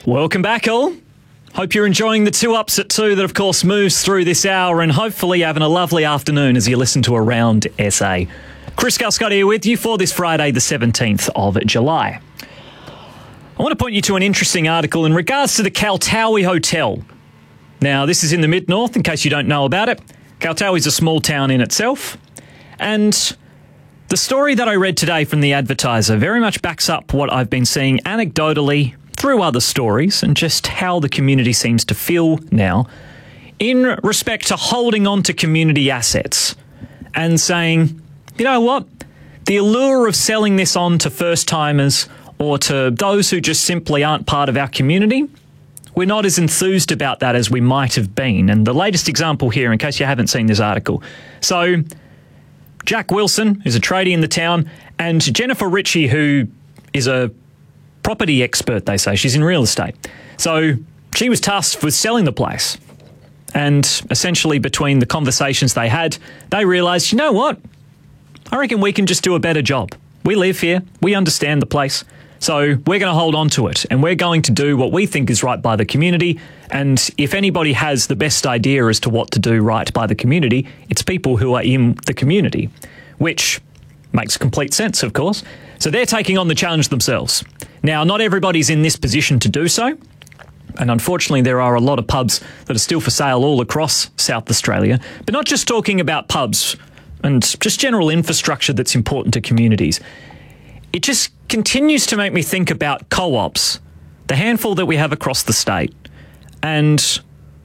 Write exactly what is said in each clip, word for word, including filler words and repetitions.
Welcome back, all. Hope you're enjoying the two ups at two that, of course, moves through this hour, and hopefully having a lovely afternoon as you listen to Around S A. Chris Galscott here with you for this Friday, the seventeenth of July. I want to point you to an interesting article in regards to the Kaltowie Hotel. Now, this is in the mid-north, in case you don't know about it. Kaltowie is a small town in itself, and the story that I read today from the Advertiser very much backs up what I've been seeing anecdotally through other stories and just how the community seems to feel now in respect to holding on to community assets and saying, you know what, the allure of selling this on to first-timers or to those who just simply aren't part of our community, we're not as enthused about that as we might have been. And the latest example here, in case you haven't seen this article. So Jack Wilson, who's a tradie in the town, and Jennifer Ritchie, who is a property expert, they say. She's in real estate. So she was tasked with selling the place. And essentially between the conversations they had, they realised, you know what? I reckon we can just do a better job. We live here. We understand the place. So we're going to hold on to it. And we're going to do what we think is right by the community. And if anybody has the best idea as to what to do right by the community, it's people who are in the community, which makes complete sense, of course. So they're taking on the challenge themselves. Now, not everybody's in this position to do so. And unfortunately, there are a lot of pubs that are still for sale all across South Australia. But not just talking about pubs and just general infrastructure that's important to communities. It just continues to make me think about co-ops, the handful that we have across the state. And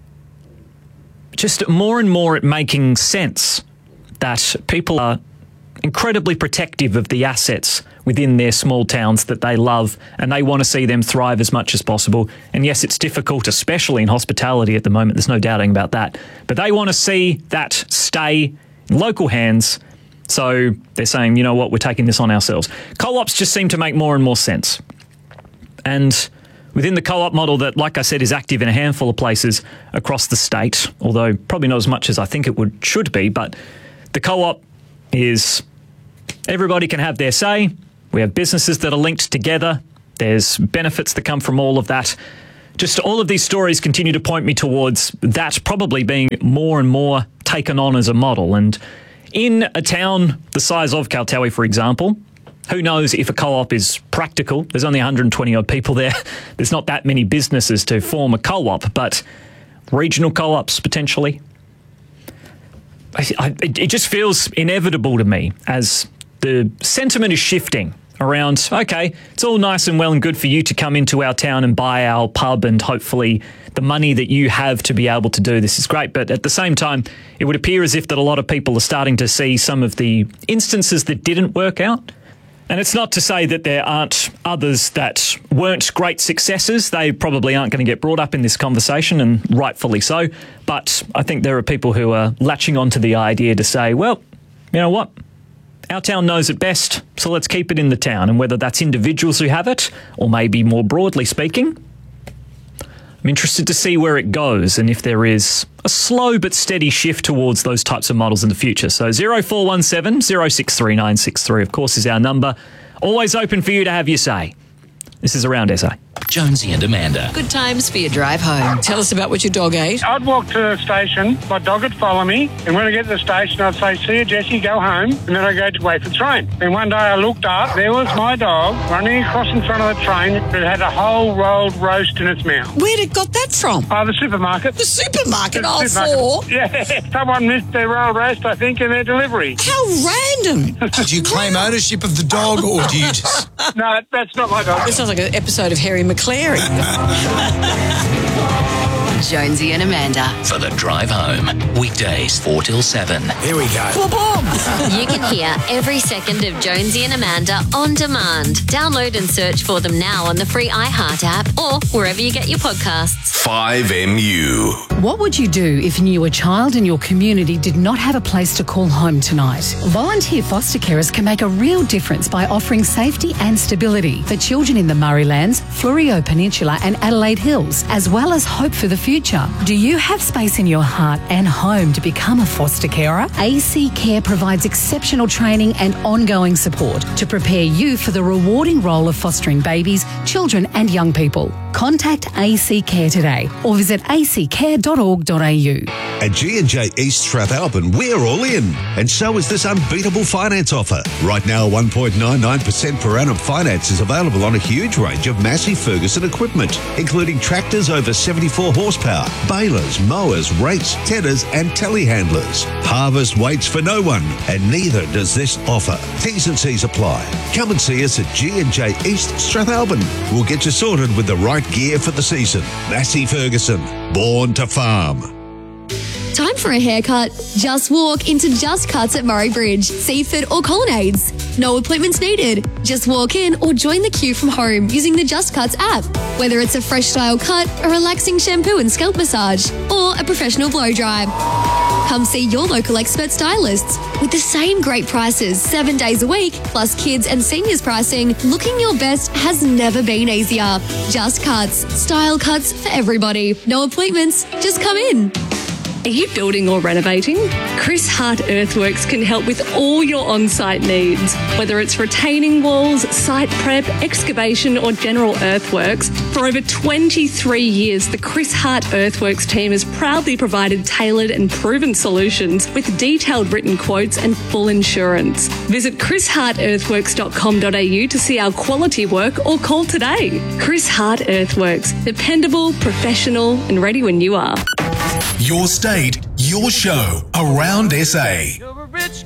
just more and more it making sense that people are incredibly protective of the assets within their small towns that they love, and they want to see them thrive as much as possible. And yes, it's difficult, especially in hospitality at the moment. There's no doubting about that. But they want to see that stay in local hands. So they're saying, you know what, we're taking this on ourselves. Co-ops just seem to make more and more sense. And within the co-op model that, like I said, is active in a handful of places across the state, although probably not as much as I think it would should be, but the co-op is everybody can have their say. We have businesses that are linked together. There's benefits that come from all of that. Just all of these stories continue to point me towards that probably being more and more taken on as a model. And in a town the size of Kaltowie, for example, who knows if a co-op is practical? There's only one hundred twenty odd people there. There's not that many businesses to form a co-op, but regional co-ops potentially. I, I, it just feels inevitable to me as the sentiment is shifting around, okay, it's all nice and well and good for you to come into our town and buy our pub, and hopefully the money that you have to be able to do this is great. But at the same time, it would appear as if that a lot of people are starting to see some of the instances that didn't work out. And it's not to say that there aren't others that weren't great successes. They probably aren't going to get brought up in this conversation, and rightfully so. But I think there are people who are latching onto the idea to say, well, you know what? Our town knows it best, so let's keep it in the town. And whether that's individuals who have it, or maybe more broadly speaking, I'm interested to see where it goes and if there is a slow but steady shift towards those types of models in the future. So zero four one seven, zero six three nine six three, of course, is our number. Always open for you to have your say. This is Around S A. Jonesy and Amanda. Good times for your drive home. Tell us about what your dog ate. I'd walk to the station, my dog would follow me, and when I get to the station, I'd say, see you, Jessie, go home, and then I'd go to wait for the train. And one day I looked up, there was my dog running across in front of the train that had a whole rolled roast in its mouth. Where'd it got that from? Oh, the supermarket. The supermarket, The all supermarket. four? Yeah, someone missed their rolled roast, I think, in their delivery. How random. Do you claim ownership of the dog, or do you just... No, that's not my dog. This sounds like an episode of Harry McClary. Jonesy and Amanda. For the drive home. Weekdays four till seven. Here we go. Boom. You can hear every second of Jonesy and Amanda on demand. Download and search for them now on the free iHeart app or wherever you get your podcasts. five M U. What would you do if you knew a child in your community did not have a place to call home tonight? Volunteer foster carers can make a real difference by offering safety and stability for children in the Murraylands, Fleurieu Peninsula and Adelaide Hills, as well as hope for the future future. Do you have space in your heart and home to become a foster carer? A C Care provides exceptional training and ongoing support to prepare you for the rewarding role of fostering babies, children and young people. Contact A C Care today or visit a c care dot org dot a u. At G and J East Strathalbyn, we're all in. And so is this unbeatable finance offer. Right now, one point nine nine percent per annum finance is available on a huge range of Massey Ferguson equipment, including tractors over seventy-four horsepower, balers, mowers, rakes, tedders and telehandlers. Harvest waits for no one, and neither does this offer. T's and C's apply. Come and see us at G and J East Strathalbyn. We'll get you sorted with the right gear for the season. Massey Ferguson, born to farm. Time for a haircut? Just walk into Just Cuts at Murray Bridge, Seaford or Colonnades. No appointments needed. Just walk in or join the queue from home using the Just Cuts app. Whether it's a fresh style cut, a relaxing shampoo and scalp massage, or a professional blow dry. Come see your local expert stylists. With the same great prices seven days a week, plus kids and seniors pricing, looking your best has never been easier. Just Cuts. Style cuts for everybody. No appointments. Just come in. Are you building or renovating? Chris Hart Earthworks can help with all your on-site needs. Whether it's retaining walls, site prep, excavation or general earthworks, for over twenty-three years the Chris Hart Earthworks team has proudly provided tailored and proven solutions with detailed written quotes and full insurance. Visit chris hart earthworks dot com dot a u to see our quality work or call today. Chris Hart Earthworks. Dependable, professional and ready when you are. Your state, your show, around S A.